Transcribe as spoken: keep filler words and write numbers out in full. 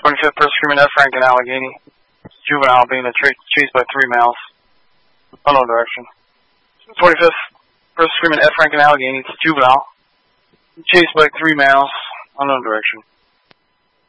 twenty-fifth, First Freeman F. Frank in Allegheny. Juvenile being tra- chased by three males. Unknown direction. twenty-fifth, First Freeman F. Frank in Allegheny. Juvenile. Chased by three males. Unknown direction.